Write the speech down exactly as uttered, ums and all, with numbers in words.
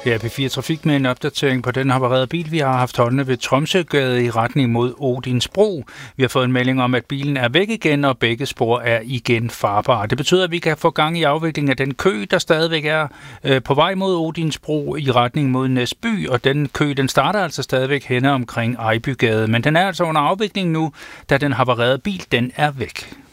Det er P fire Trafik med en opdatering på den havarerede bil, vi har haft holdende ved Tromsøgade i retning mod Odinsbro. Vi har fået en melding om, at bilen er væk igen, og begge spor er igen farbare. Det betyder, at vi kan få gang i afviklingen af den kø, der stadigvæk er øh, på vej mod Odinsbro i retning mod Næsby, og den kø, den starter altså stadigvæk henne omkring Ejbygade, men den er altså under afvikling nu, da den havarerede bil, den er væk.